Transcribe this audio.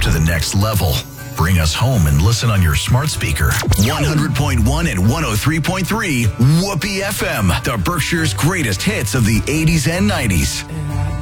to the next level. Bring us home and listen on your smart speaker. 100.1 and 103.3 Whoopee FM, the Berkshire's greatest hits of the 80s and 90s.